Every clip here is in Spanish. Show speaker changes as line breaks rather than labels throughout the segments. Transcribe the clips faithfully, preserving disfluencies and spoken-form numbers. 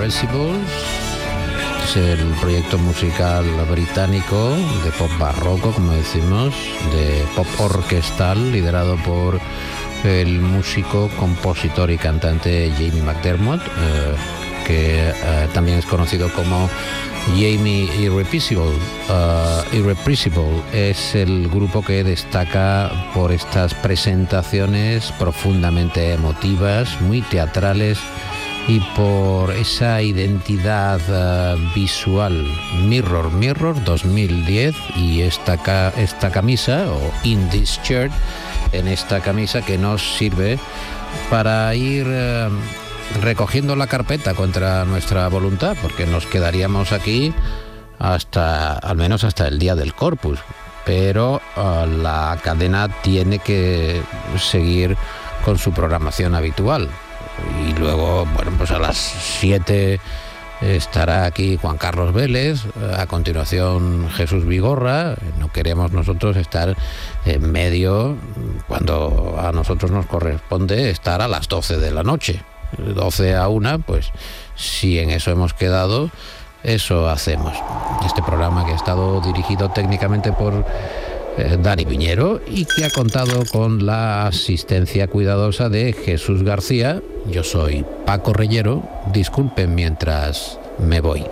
Irrepressibles. Es el proyecto musical británico de pop barroco, como decimos, de pop orquestal, liderado por el músico, compositor y cantante Jamie McDermott, eh, que eh, también es conocido como Jamie Irrepressible. Uh, Irrepressible es el grupo que destaca por estas presentaciones profundamente emotivas, muy teatrales, y por esa identidad uh, visual. Mirror Mirror dos mil diez, y esta, ca- esta camisa, o In This Shirt, en esta camisa que nos sirve para ir uh, recogiendo la carpeta contra nuestra voluntad, porque nos quedaríamos aquí hasta, al menos hasta el día del Corpus, pero uh, la cadena tiene que seguir con su programación habitual. Y luego, bueno, pues a las siete estará aquí Juan Carlos Vélez, a continuación Jesús Vigorra. No queremos nosotros estar en medio, cuando a nosotros nos corresponde estar a las doce de la noche, doce a una, pues si en eso hemos quedado, eso hacemos. Este programa que ha estado dirigido técnicamente por Eh, Dani Piñero, y que ha contado con la asistencia cuidadosa de Jesús García. Yo soy Paco Reyero. Disculpen mientras me voy.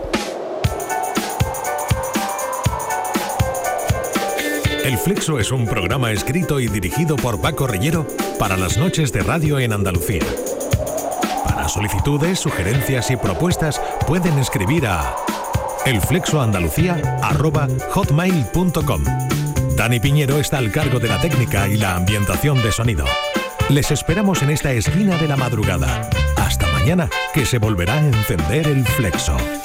El Flexo es un programa escrito y dirigido por Paco Reyero para las noches de radio en Andalucía. Para solicitudes, sugerencias y propuestas pueden escribir a elflexoandalucía arroba hotmail punto com. Dani Piñero está al cargo de la técnica y la ambientación de sonido. Les esperamos en esta esquina de la madrugada. Hasta mañana, que se volverá a encender el Flexo.